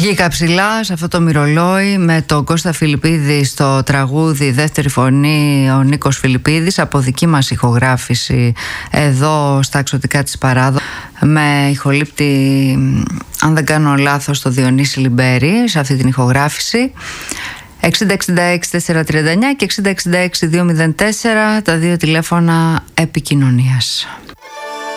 Βγήκα ψηλά σε αυτό το μυρολόι με τον Κώστα Φιλιππίδη στο τραγούδι, δεύτερη φωνή ο Νίκος Φιλιππίδης, από δική μας ηχογράφηση εδώ στα Εξωτικά της Παράδο, με ηχολήπτη, αν δεν κάνω λάθος, το Διονύση Λιμπέρη σε αυτή την ηχογράφηση. 6066-439 και 6066-204 τα δύο τηλέφωνα επικοινωνίας.